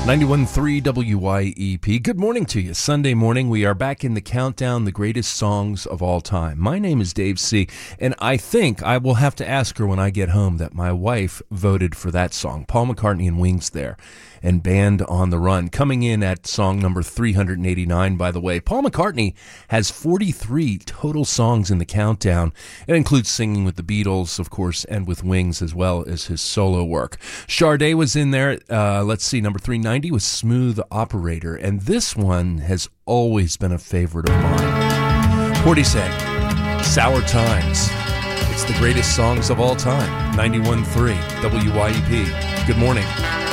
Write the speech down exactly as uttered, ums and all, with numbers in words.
ninety-one point three W Y E P. Good morning to you. Sunday morning, we are back in the countdown, the greatest songs of all time. My name is Dave C., and I think I will have to ask her when I get home that my wife voted for that song. Paul McCartney and Wings there, and Band on the Run. Coming in at song number three hundred eighty-nine, by the way. Paul McCartney has forty-three total songs in the countdown. It includes singing with the Beatles, of course, and with Wings, as well as his solo work. Sade was in there. Uh, let's see, number three ninety was Smooth Operator, and this one has always been a favorite of mine. Portishead, Sour Times. It's the greatest songs of all time. ninety-one point three W Y E P. Good morning.